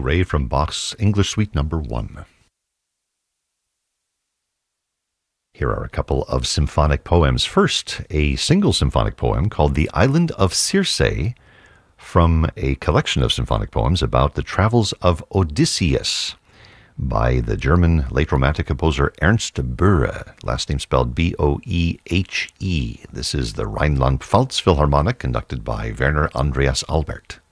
Ray from Bach's English Suite Number 1. Here are a couple of symphonic poems. First, a single symphonic poem called The Island of Circe from a collection of symphonic poems about the travels of Odysseus by the German late Romantic composer Ernst Boehe, last name spelled B-O-E-H-E. This is the Rhineland-Pfalz Philharmonic, conducted by Werner Andreas Albert.